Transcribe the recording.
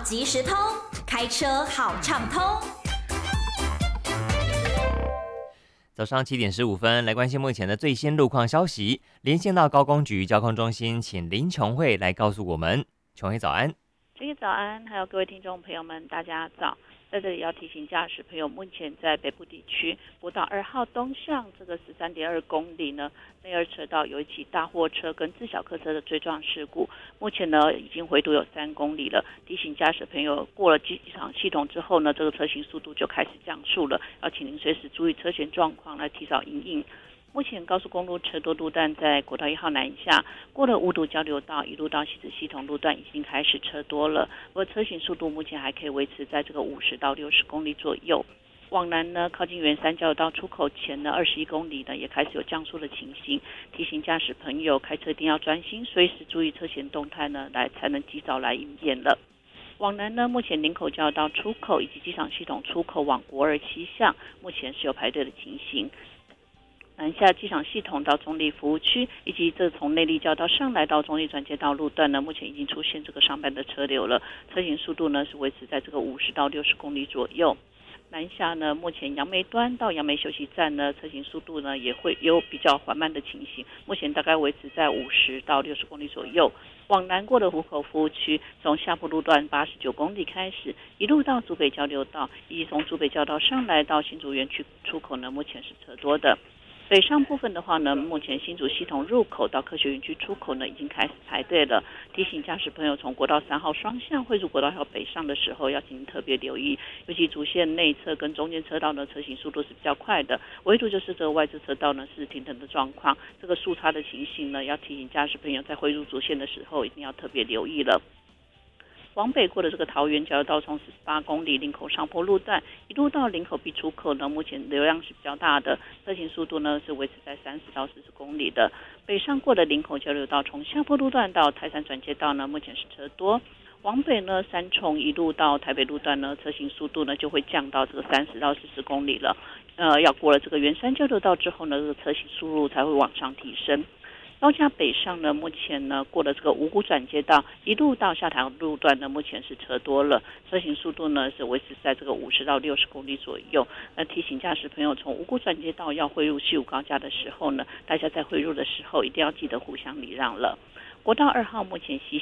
即时通，开车好畅通。 早上7:15，来关心目前的最新路况消息。连线到高工局交通中心，请林琼慧来告诉我们。琼慧早安。 这个早安，还有各位听众朋友们，大家早。在这里要提醒驾驶朋友，目前在北部地区国道2号东向这个13.2公里呢，内二车道有一起大货车跟自小客车的追撞事故，目前呢已经回堵有3公里了。提醒驾驶朋友，过了机场系统之后呢，这个车行速度就开始降速了，要请您随时注意车前状况来提早因应。目前高速公路车多路段在国道1号南下，过了五堵交流道，一路到西子系统路段已经开始车多了，不过车行速度目前还可以维持在这个50到60公里左右。往南呢，靠近圆山交流道出口前呢21公里呢，也开始有降速的情形。提醒驾驶朋友开车一定要专心，随时注意车前动态呢，才能及早来应变了。往南呢，目前林口交流道出口以及机场系统出口往国二七巷，目前是有排队的情形。南下机场系统到中立服务区，以及这从内坜交道上来到中立转接道路段呢，目前已经出现这个上班的车流了，车行速度呢是维持在这个50到60公里左右。南下呢，目前杨梅端到杨梅休息站呢，车行速度呢也会有比较缓慢的情形，目前大概维持在50到60公里左右。往南过的湖口服务区，从下坡路段89公里开始，一路到竹北交流道，以及从竹北交道上来到新竹园区出口呢，目前是车多的。北上部分的话呢，目前新竹系统入口到科学园区出口呢，已经开始排队了。提醒驾驶朋友，从国道3号双向汇入国道1号北上的时候，要请特别留意，尤其主线内侧跟中间车道呢，车行速度是比较快的，唯独就是这个外侧车道呢是停等的状况，这个速差的情形呢，要提醒驾驶朋友在汇入主线的时候，一定要特别留意了。往北过的这个桃园交流道，从18公里林口上坡路段一路到林口 B 出口呢，目前流量是比较大的，车行速度呢是维持在30到40公里的。北上过的林口交流道，从下坡路段到泰山转接道呢，目前是车多。往北呢，三重一路到台北路段呢，车行速度呢就会降到这个30到40公里了。要过了这个圆山交流道之后呢，这个车行速度才会往上提升。高架北上呢，目前呢过了这个五股转接道，一路到下塘路段呢，目前是车多了，车行速度呢是维持在这个50到60公里左右。提醒驾驶朋友，从五股转接道要汇入西武高架的时候呢，大家在汇入的时候一定要记得互相礼让了。国道2号目前西